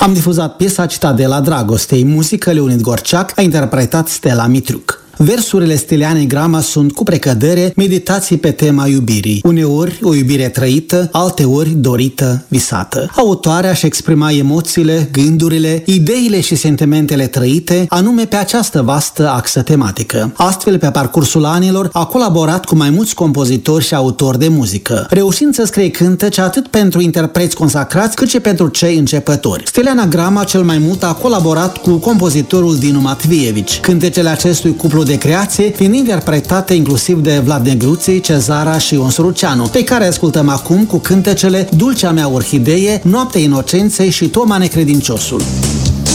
Am difuzat piesa Citadela Dragostei, muzică Leonid Gorceac, a interpretat Stella Mitriuc. Versurile Stelianei Grama sunt cu precădere meditații pe tema iubirii. Uneori o iubire trăită, alteori dorită, visată. Autoarea își exprima emoțiile, gândurile, ideile și sentimentele trăite, anume pe această vastă axă tematică. Astfel, pe parcursul anilor, a colaborat cu mai mulți compozitori și autori de muzică, reușind să scrie cântece atât pentru interpreți consacrați, cât și pentru cei începători. Steliana Grama cel mai mult a colaborat cu compozitorul Dinu Matvievici. Cântecele acestui cuplu de creație fiind interpretate inclusiv de Vlad Negruții, Cezara și Ion Suruceanu, pe care ascultăm acum cu cântecele Dulcea mea orhidee, Noaptea inocenței și Toma necredinciosul.